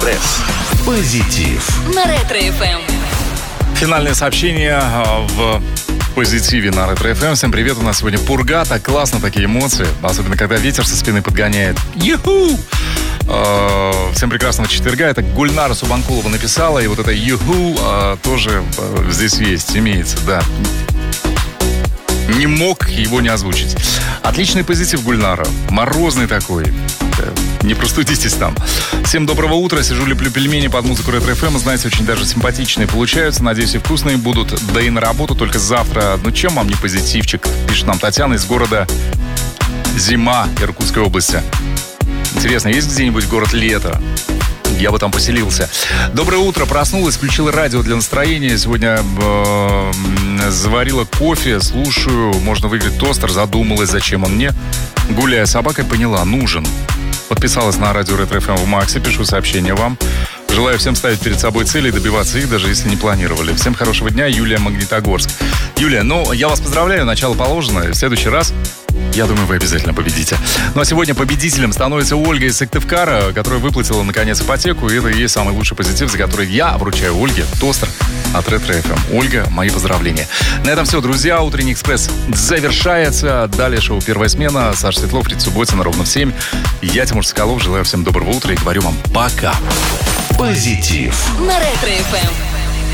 Экспресс. Позитив. На Ретро-ФМ. Финальное сообщение в позитиве на Ретро-ФМ. Всем привет, у нас сегодня пурга, так классно, такие эмоции. Особенно, когда ветер со спины подгоняет. Юху! Всем прекрасного четверга. Это Гульнара Субанкулова написала. И вот это юху тоже здесь есть, имеется, да. Не мог его не озвучить. Отличный позитив, Гульнара. Морозный такой. Не простудитесь там. Всем доброго утра. Сижу, леплю пельмени под музыку Ретро-ФМ. Знаете, очень даже симпатичные получаются. Надеюсь, и вкусные будут. Да и на работу только завтра. Ну, чем вам не позитивчик? Пишет нам Татьяна из города Зима Иркутской области. Интересно, есть где-нибудь город Лето? Я бы там поселился. Доброе утро. Проснулась, включила радио для настроения. Сегодня заварила кофе, слушаю. Можно выиграть тостер. Задумалась, зачем он мне. Гуляя с собакой, поняла, нужен. Подписалась на радио Ретро-ФМ в Максе. Пишу сообщение вам. Желаю всем ставить перед собой цели и добиваться их, даже если не планировали. Всем хорошего дня. Юлия, Магнитогорск. Юлия, я вас поздравляю. Начало положено. И в следующий раз, я думаю, вы обязательно победите. Ну а сегодня победителем становится Ольга из Сыктывкара, которая выплатила, наконец, ипотеку. И это и есть самый лучший позитив, за который я вручаю Ольге тостер от Ретро-ФМ. Ольга, мои поздравления. На этом все, друзья. Утренний экспресс завершается. Далее шоу «Первая смена». Саша Светлов, Рит Субботина, ровно в 7. Я, Тимур Соколов, желаю всем доброго утра и говорю вам пока. Позитив. На Ретро-ФМ.